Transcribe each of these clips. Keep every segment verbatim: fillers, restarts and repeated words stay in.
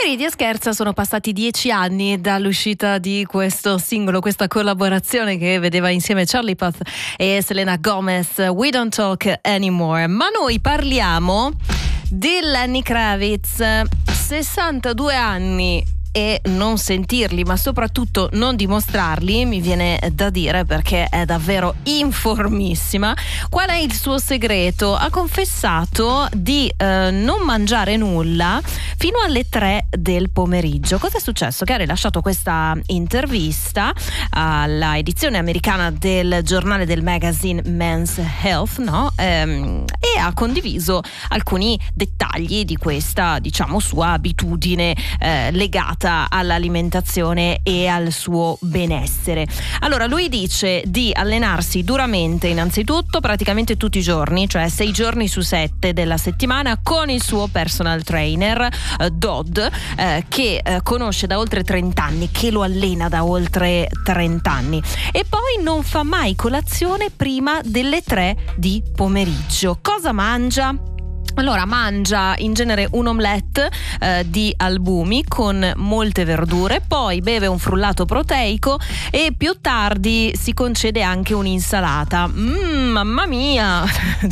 ridi e scherza, sono passati dieci anni dall'uscita di questo singolo, questa collaborazione che vedeva insieme Charlie Puth e Selena Gomez, We Don't Talk Anymore. Ma noi parliamo di Lenny Kravitz, sessantadue anni e non sentirli, ma soprattutto non dimostrarli, mi viene da dire, perché è davvero informissima. Qual è il suo segreto? Ha confessato di eh, non mangiare nulla fino alle tre del pomeriggio. Cosa è successo? Che ha rilasciato questa intervista alla edizione americana del giornale del magazine Men's Health, no? Ehm, e ha condiviso alcuni dettagli di questa, diciamo, sua abitudine eh, legata all'alimentazione e al suo benessere. Allora, lui dice di allenarsi duramente innanzitutto praticamente tutti i giorni, cioè sei giorni su sette della settimana, con il suo personal trainer eh, Dodd, eh, che eh, conosce da oltre trenta anni, che lo allena da oltre trenta anni, e poi non fa mai colazione prima delle tre di pomeriggio. Cosa mangia? Allora, mangia in genere un omelette eh, di albumi con molte verdure, poi beve un frullato proteico e più tardi si concede anche un'insalata. Mmm, mamma mia!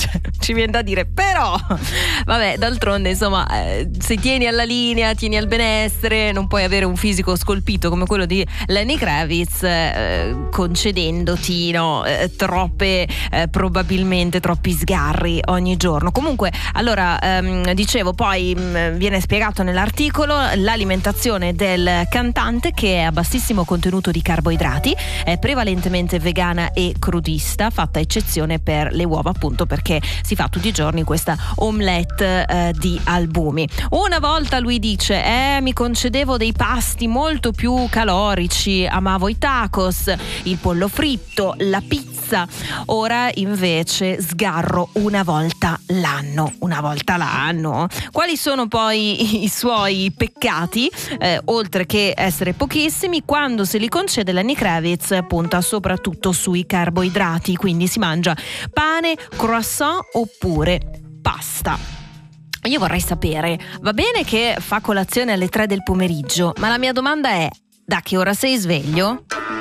Ci viene da dire, però vabbè, d'altronde, insomma, eh, se tieni alla linea, tieni al benessere, non puoi avere un fisico scolpito come quello di Lenny Kravitz eh, concedendoti no, eh, troppe, eh, probabilmente troppi sgarri ogni giorno. Comunque, allora Ehm, dicevo, poi mh, viene spiegato nell'articolo l'alimentazione del cantante, che è a bassissimo contenuto di carboidrati, è prevalentemente vegana e crudista, fatta eccezione per le uova, appunto perché si fa tutti i giorni questa omelette eh, di albumi. Una volta lui dice eh, mi concedevo dei pasti molto più calorici, amavo i tacos, il pollo fritto, la pizza, ora invece sgarro una volta l'anno, una volta l'anno. Quali sono poi i suoi peccati? Eh, oltre che essere pochissimi, quando se li concede Lenny Kravitz punta soprattutto sui carboidrati, quindi si mangia pane, croissant oppure pasta. Io vorrei sapere, va bene che fa colazione alle tre del pomeriggio, ma la mia domanda è: da che ora sei sveglio?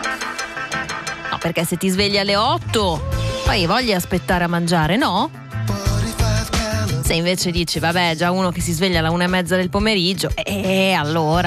No, perché se ti svegli alle otto poi voglia aspettare a mangiare, no? Se invece dici vabbè, già uno che si sveglia alla una e mezza del pomeriggio, e eh, allora